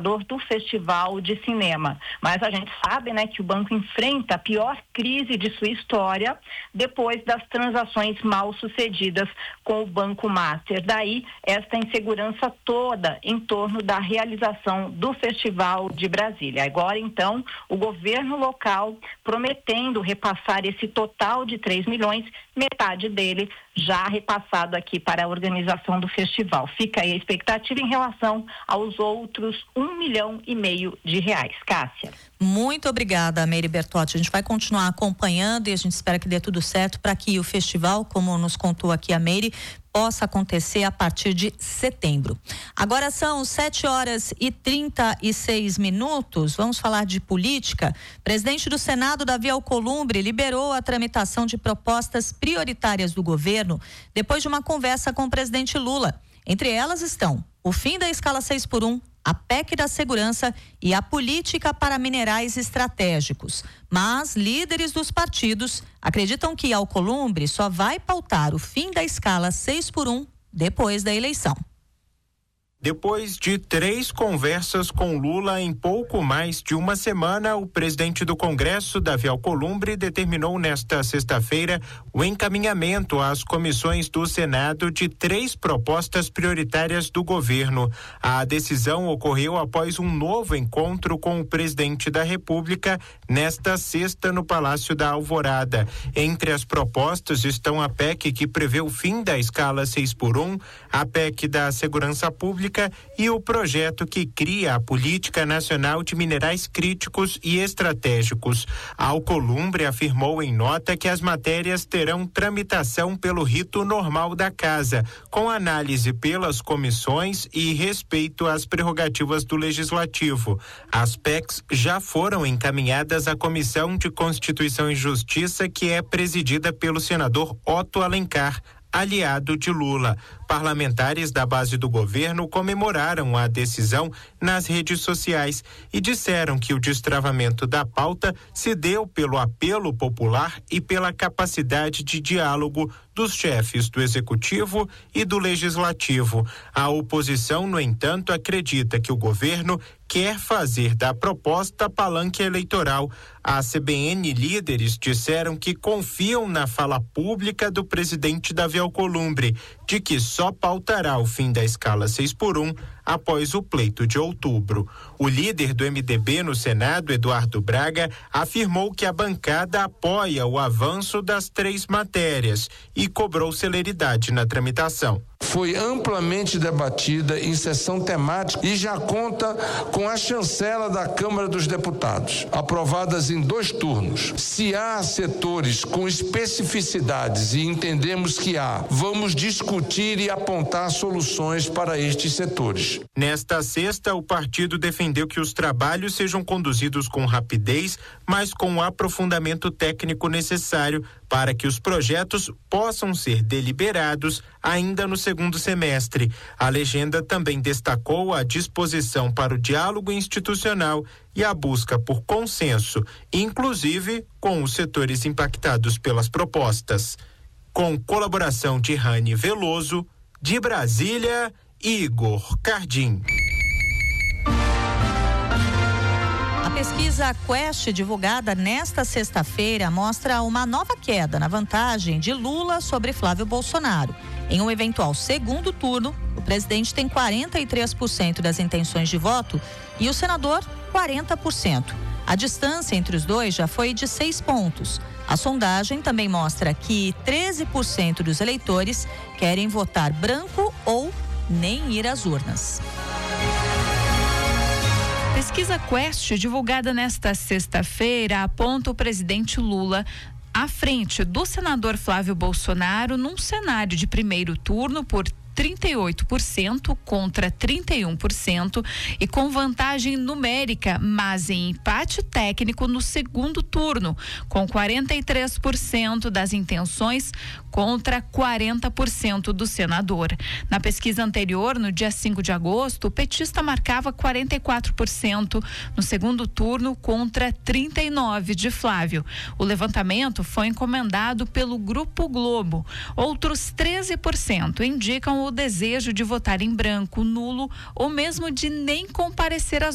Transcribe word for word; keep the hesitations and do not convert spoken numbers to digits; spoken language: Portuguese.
patrocinador do Festival de Cinema. Mas a gente sabe, né, que o banco enfrenta a pior crise de sua história depois das transações mal sucedidas com o Banco Master. Daí, esta insegurança toda em torno da realização do Festival de Brasília. Agora, então, o governo local prometendo repassar esse total de três milhões, metade dele já repassado aqui para a organização do festival. Fica aí a expectativa em relação aos outros um milhão e meio de reais. Cássia. Muito obrigada, Meire Bertotti. A gente vai continuar acompanhando e a gente espera que dê tudo certo para que o festival, como nos contou aqui a Meire, possa acontecer a partir de setembro. Agora são sete horas e trinta e seis minutos. Vamos falar de política. Presidente do Senado, Davi Alcolumbre, liberou a tramitação de propostas prioritárias do governo depois de uma conversa com o presidente Lula. Entre elas estão o fim da escala seis por um, a P E C da segurança e a política para minerais estratégicos. Mas líderes dos partidos acreditam que Alcolumbre só vai pautar o fim da escala seis por um depois da eleição. Depois de três conversas com Lula em pouco mais de uma semana, o presidente do Congresso, Davi Alcolumbre, determinou nesta sexta-feira o encaminhamento às comissões do Senado de três propostas prioritárias do governo. A decisão ocorreu após um novo encontro com o presidente da República nesta sexta no Palácio da Alvorada. Entre as propostas estão a P E C que prevê o fim da escala seis por um, a P E C da segurança pública e o projeto que cria a Política Nacional de Minerais Críticos e Estratégicos. Alcolumbre afirmou em nota que as matérias terão tramitação pelo rito normal da casa, com análise pelas comissões e respeito às prerrogativas do Legislativo. As P E Cs já foram encaminhadas à Comissão de Constituição e Justiça, que é presidida pelo senador Otto Alencar, aliado de Lula. Parlamentares da base do governo comemoraram a decisão nas redes sociais e disseram que o destravamento da pauta se deu pelo apelo popular e pela capacidade de diálogo dos chefes do Executivo e do Legislativo. A oposição, no entanto, acredita que o governo quer fazer da proposta palanque eleitoral. A C B N líderes disseram que confiam na fala pública do presidente Davi Alcolumbre, de que só pautará o fim da escala seis por um após o pleito de outubro. O líder do M D B no Senado, Eduardo Braga, afirmou que a bancada apoia o avanço das três matérias e cobrou celeridade na tramitação. Foi amplamente debatida em sessão temática e já conta com a chancela da Câmara dos Deputados, aprovadas em dois turnos. Se há setores com especificidades e entendemos que há, vamos discutir e apontar soluções para estes setores. Nesta sexta, o partido defendeu que os trabalhos sejam conduzidos com rapidez, mas com o aprofundamento técnico necessário para que os projetos possam ser deliberados ainda no segundo semestre. A legenda também destacou a disposição para o diálogo institucional e a busca por consenso, inclusive com os setores impactados pelas propostas. Com colaboração de Rani Veloso, de Brasília, Igor Cardim. A pesquisa Quest, divulgada nesta sexta-feira, mostra uma nova queda na vantagem de Lula sobre Flávio Bolsonaro. Em um eventual segundo turno, o presidente tem quarenta e três por cento das intenções de voto e o senador quarenta por cento. A distância entre os dois já foi de seis pontos. A sondagem também mostra que treze por cento dos eleitores querem votar branco ou nem ir às urnas. Pesquisa Quest, divulgada nesta sexta-feira, aponta o presidente Lula à frente do senador Flávio Bolsonaro num cenário de primeiro turno por trinta e oito por cento contra trinta e um por cento e com vantagem numérica, mas em empate técnico no segundo turno, com quarenta e três por cento das intenções contra quarenta por cento do senador. Na pesquisa anterior, no dia cinco de agosto, o petista marcava quarenta e quatro por cento no segundo turno contra trinta e nove por cento de Flávio. O levantamento foi encomendado pelo Grupo Globo. Outros treze por cento indicam o desejo de votar em branco, nulo ou mesmo de nem comparecer às